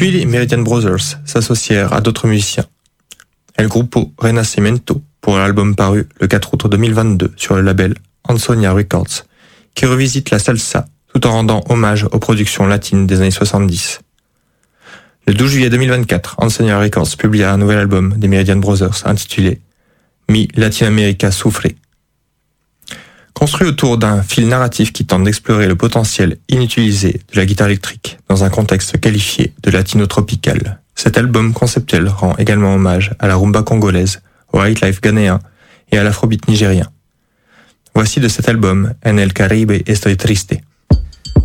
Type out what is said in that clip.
Puis les Meridian Brothers s'associèrent à d'autres musiciens. El Grupo Renacimiento pour l'album paru le 4 août 2022 sur le label Ansonia Records, qui revisite la salsa tout en rendant hommage aux productions latines des années 70. Le 12 juillet 2024, Ansonia Records publia un nouvel album des Meridian Brothers intitulé Mi Latinoamérica Sufre. Construit autour d'un fil narratif qui tente d'explorer le potentiel inutilisé de la guitare électrique dans un contexte qualifié de latino-tropical, cet album conceptuel rend également hommage à la rumba congolaise, au highlife ghanéen et à l'afrobeat nigérien. Voici de cet album En el Caribe estoy triste.